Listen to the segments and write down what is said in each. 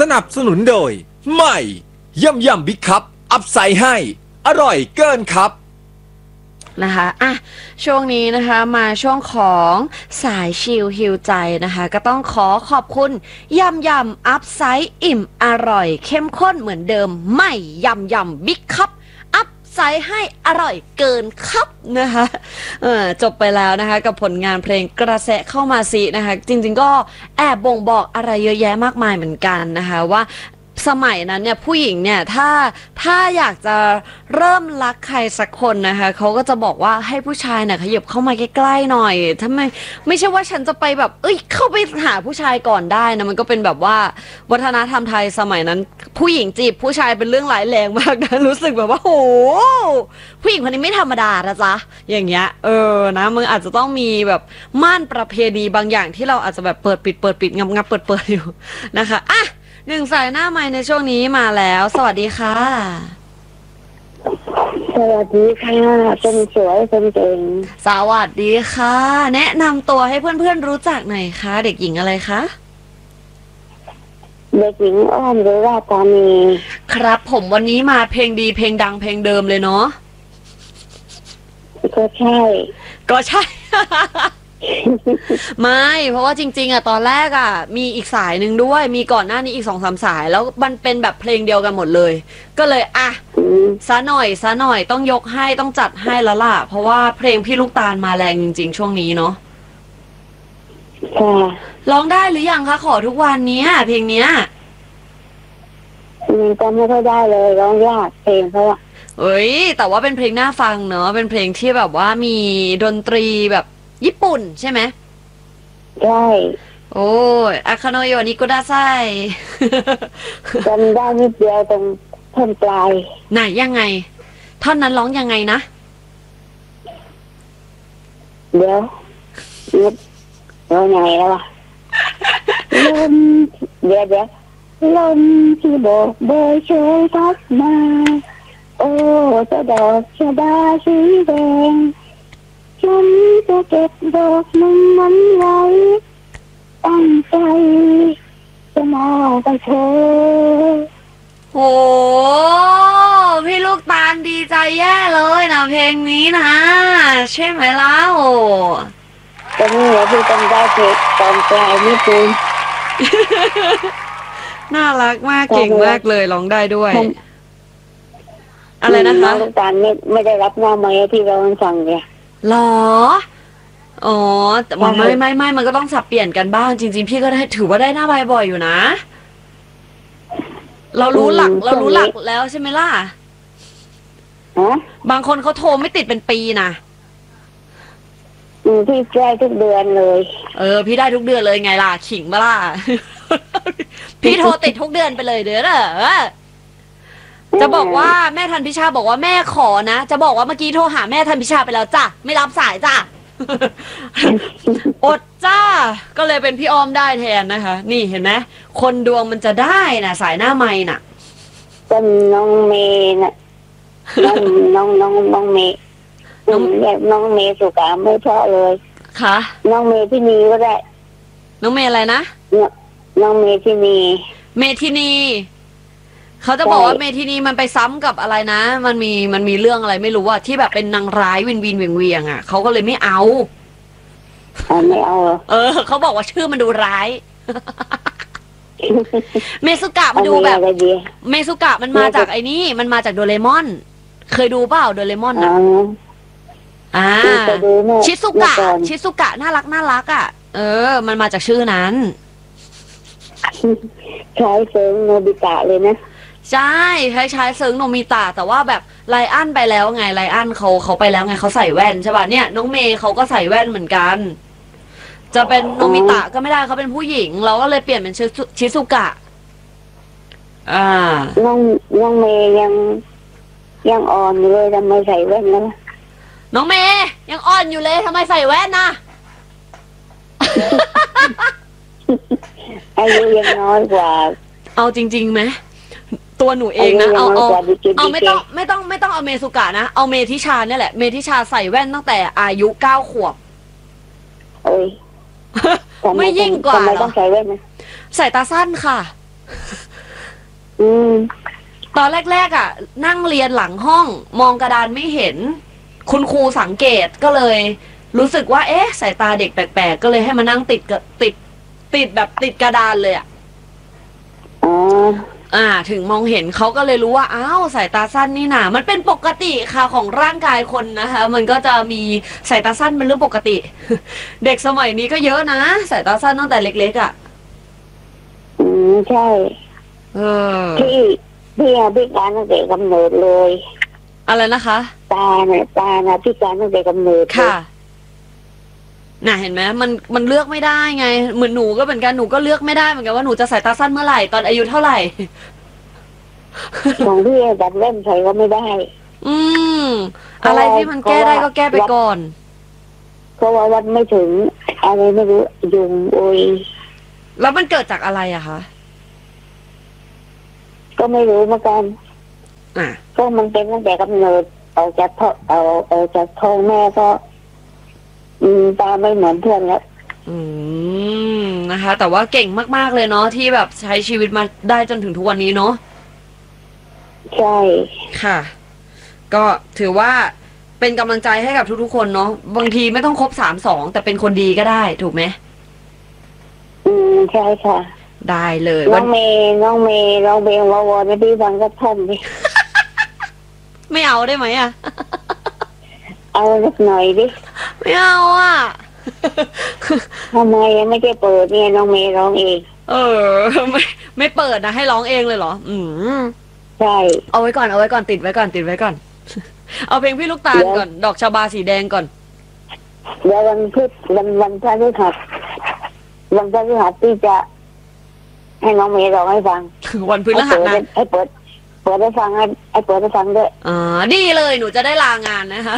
นับสนุนโดยใหม่ยำบิ๊กคัพอัพไซด์ให้อร่อยเกินครับนะคะช่วงนี้นะคะมาช่วงของสายชิลฮิวใจนะคะก็ต้องขอบคุณยำอัพไซด์อิ่มอร่อยเข้มข้นเหมือนเดิมใหม่ยำบิ๊กคัพอัพไซด์ให้อร่อยเกินครับนะคะจบไปแล้วนะคะกับผลงานเพลงกระแสเข้ามาสินะคะจริงๆก็แอบบ่งบอกอะไรเยอะแยะมากมายเหมือนกันนะคะว่าสมัยนั้นเนี่ยผู้หญิงเนี่ยถ้าอยากจะเริ่มรักใครสักคนนะคะเขาก็จะบอกว่าให้ผู้ชายเนี่ยขยับเข้ามาใกล้ๆหน่อยทำไมไม่ใช่ว่าฉันจะไปแบบเข้าไปหาผู้ชายก่อนได้นะมันก็เป็นแบบว่าวัฒนธรรมไทยสมัยนั้นผู้หญิงจีบผู้ชายเป็นเรื่องร้ายแรงมากนะรู้สึกแบบว่าโหผู้หญิงคนนี้ไม่ธรรมดานะจ๊ะอย่างเงี้ยนะมึงอาจจะต้องมีแบบม่านประเพณีบางอย่างที่เราอาจจะแบบเปิดปิดงับเปิดอยู่นะคะหนึ่งสายหน้าไมค์ในช่วงนี้มาแล้วสวัสดีค่ะสวัสดีค่ะเป็นสวยเป็นเก่งสวัสดีค่ะแนะนำตัวให้เพื่อนๆรู้จักหน่อยค่ะเด็กหญิงอะไรคะเด็กหญิงอ้อมหรือว่าตานีครับผมวันนี้มาเพลงดีเพลงดังเพลงเดิมเลยเนาะก็ใช่ไม่เพราะว่าจริงๆตอนแรกมีอีกสายหนึ่งด้วยมีก่อนหน้านี้อีก2-3สายแล้วมันเป็นแบบเพลงเดียวกันหมดเลยก็เลยซะหน่อยต้องยกให้ต้องจัดให้แล้วล่ะเพราะว่าเพลงพี่ลูกตาลมาแรงจริงๆช่วงนี้เนาะร้องได้หรือยังคะขอทุกวันนี้เพลงเนี้ยจำไม่ค่อยได้เลยร้องยากเพลงเพราะว่าแต่ว่าเป็นเพลงน่าฟังเนาะเป็นเพลงที่แบบว่ามีดนตรีแบบญี่ปุ่นใช่ไหมใช่โอ้ยอาคาโนโยนิโกดาไซจำได้นิดเดียวตรงท่อนปลายไหนยังไงท่อนนั้นร้องยังไงนะเดี๋ยวร้องยังไงแล้ววะลมเดี๋ยวลมที่โบกเบยเชยพัดมาโอ้เจ้าดอกชะดาสีแดงฉันจะเก็บดอกมันไว้ตั้งใจจะมองไปเธอโหพี่ลูกตาลดีใจแย่เลยนะเพลงนี้นะใช่ไหมล่ะโอ้ตอนนี้พี่จำได้เพลงตอนปลายนี่คุณน่ารักมากเก่งมากเลยร้องได้ด้วยอะไรนะคะลูกตาลไม่ได้รับหน้าไม้ที่เราฟังเนี่ยหรออ๋อแต่ไม่มันก็ต้องสับเปลี่ยนกันบ้างจริงๆพี่ก็ได้ถือว่าได้หน้าใบบ่อยอยู่นะเรารู้หลักแล้วใช่ไหมล่ะบางคนเขาโทรไม่ติดเป็นปีนะพี่ได้ทุกเดือนเลยพี่ได้ทุกเดือนเลยไงล่ะขิงมาล่ะพี่โทรติดทุกเดือนไปเลยเด้อจะบอกว่าแม่ทันพิชาบอกว่าแม่ขอนะจะบอกว่าเมื่อกี้โทรหาแม่ทันพิชาไปแล้วจ้ะไม่รับสายจ้ะอดจ้าก็เลยเป็นพี่อ้อมได้แทนนะคะนี่เห็นไหมคนดวงมันจะได้นะสายหน้าไม้น่ะเป็นน้องเมย์น่ะน้องเมย์น้องเมย์สุกาไม่เพราะเลยค่ะน้องเมย์ที่นีก็ได้น้องเมย์อะไรนะน้องเมย์ที่นีเมทินีเขาจะบอกว่าเมทินีมันไปซ้ำกับอะไรนะมันมีเรื่องอะไรไม่รู้ว่าที่แบบเป็นนางร้ายวินเวียงเขาก็เลยไม่เอาเขาบอกว่าชื่อมันดูร้ายเมซุกะมันดูแบบเมซุกะมันมาจากไอ้นี่มันมาจากโดเรมอนเคยดูเปล่าโดเรมอนชิซุกะน่ารักมันมาจากชื่อนั้นใช้เซิงโนบิตะเลยนะใช่คล้ายๆเซิงโนมิตะแต่ว่าแบบไลอ้อนไปแล้วไงไลอ้อนเขาไปแล้วไงเขาใส่แว่นใช่ป่ะเนี่ยน้องเมย์เขาก็ใส่แว่นเหมือนกันจะเป็นโนมิตะก็ไม่ได้เขาเป็นผู้หญิงเราก็เลยเปลี่ยนเป็นชิซุกะน้องเมย์ยังอ่อนอยู่เลยทำไมใส่แว่นนะน้องเมย์ยังอ่อนอยู่เลยทำไมใส่แว่นนะอายุยังน้อยกว่าเอาจริงๆไหมตัวหนูเองนะเอาไม่ต้องเอาเมซุกะนะเอาเมทิชาเนี่ยแหละเมทิชาใส่แว่นตั้งแต่อายุ9 ขวบไม่ยิ่งกว่าทำไมต้องใส่แว่นนะใส่ตาสั้นค่ะอืมตอนแรกๆอ่ะ นั่งเรียนหลังห้องมองกระดานไม่เห็น คุณครูสังเกตก็เลย รู้สึกว่า เอ๊ะสายตาเด็กแปลกๆก็เลยให้มานั่งติดแบบติดกระดานเลยอ่ะอ๋อถึงมองเห็นเขาก็เลยรู้ว่าอ้าวสายตาสั้นนี่นามันเป็นปกติค่ะของร่างกายคนนะคะ มันก็จะมีสายตาสั้นเป็นเรื่องปกติ เด็กสมัยนี้ก็เยอะนะสายตาสั้นตั้งแต่เล็กๆอ่ะอืมใช่เออพี่พิการตั้งแต่กำเนิดเลยอะไรนะคะตาเนี่ยพิการตั้งแต่กำเนิดเลยค่ะน่ะเห็นไหมมันเลือกไม่ได้ไง เหมือนหนูก็เหมือนกันหนูก็เลือกไม่ได้เหมือนกันว่าหนูจะสายตาสั้นเมื่อไหร่ตอนอายุเท่าไหร่ของพี่ดัดเล่นใครก็ไม่ได้อืมอะไรที่มันแก้ได้ก็แก้ไปก่อนเพราะว่าวันไม่ถึงอะไรไม่รู้ยุงโอยแล้วมันเกิดจากอะไรอะคะก็ไม่รู้เหมือนกันอ่ะก็มันเป็นตั้งแต่กำเนิดออกจากท้องเอาจากท้องแม่ก็ ตาไม่เหมือนเพื่อนแล้วนะคะ แต่ว่าเก่งมากๆเลยเนาะที่แบบใช้ชีวิตมาได้จนถึงทุกวันนี้เนาะใช่ค่ะ ก็ถือว่าเป็นกำลังใจให้กับทุกๆคนเนาะบางทีไม่ต้องครบ32แต่เป็นคนดีก็ได้ถูกไหมใช่ค่ะได้เลยน้องเมย์ร้องเพลงวอในพี่ฟังก็ท่อนดิไม่เอาได้ไหมอะเอาสักหน่อยดิไม่เอาอะทำไมยังไม่ได้เปิดเนี่ยน้องเมย์ร้องเองเออ ไม่เปิดนะให้ร้องเองเลยเหรอใช่เอาไว้ก่อนติดไว้ก่อน เอาเพลงพี่ลูกตาลก่อน ดอกชบาสีแดงก่อนเดี๋ยววันพฤหัสที่จะให้น้องเมย์ร้องให้ฟังวันพฤหัสนะให้เปิดให้ฟังให้เปิดให้ฟังด้วยอ๋อดีเลยหนูจะได้ลางานนะคะ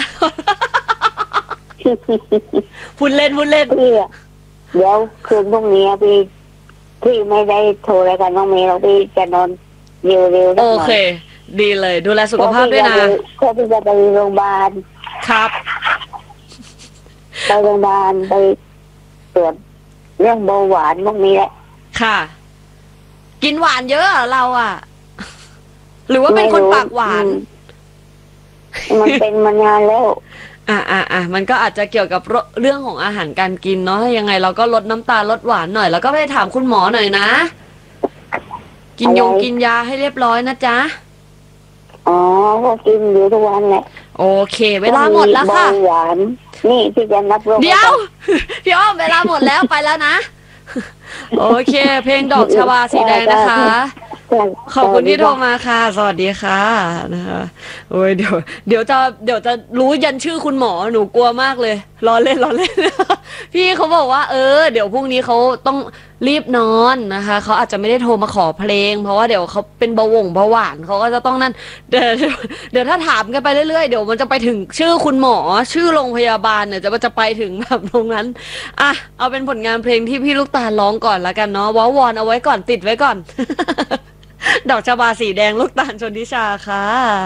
พูดเล่นพี่เดี๋ยวคืนพรุ่งนี้พี่ไม่ได้โทรรายการน้องเมย์เราพี่จะนอนเร็วๆโอเค ดีเลย ดูแลสุขภาพด้วยนะเพราะพี่จะไปโรงพยาบาลครับไปโรงพยาบาลไปตรวจเรื่องเบาหวานพวกนี้แหละค่ะ กินหวานเยอะเหรอเราอ่ะ หรือว่าเป็นคนปากหวานมันเป็นมานานแล้วมันก็อาจจะเกี่ยวกับเรื่องของอาหารการกินเนาะยังไงเราก็ลดน้ำตาลลดหวานหน่อยแล้วก็ไปถามคุณหมอหน่อยนะ กินยาให้เรียบร้อยนะจ๊ะอ๋อก็กินอยู่ทุกวันแหละโอเค เวลาหมดแล้วค่ะเบาหวาน นี่ที่จะนับรวมเดี๋ยว พี่อ้อมเวลาหมดแล้วไปแล้วนะ โอเค เพลงดอกชวาสีแดงนะคะ ขอบคุณที่โทรมาค่ะ สวัสดีค่ะนะคะโอ้ยเดี๋ยวจะรู้ยันชื่อคุณหมอหนูกลัวมากเลยล้อเล่น พี่เขาบอกว่าเดี๋ยวพรุ่งนี้เขาต้องรีบนอนนะคะเขาอาจจะไม่ได้โทรมาขอเพลง เพราะว่าเดี๋ยวเขาเป็นเบาหวานเขาก็จะต้องนั่นเดี๋ยวถ้าถามกันไปเรื่อยๆเดี๋ยวมันจะไปถึงชื่อคุณหมอชื่อโรงพยาบาลเนี่ยจะไปถึงแบบตรงนั้นอ่ะเอาเป็นผลงานเพลงที่พี่ลูกตาลร้องก่อนละกันเนาะว้าวอนเอาไว้ก่อนติดไว้ก่อน ดอกชบาสีแดงลูกตาลชนทิชาค่ะ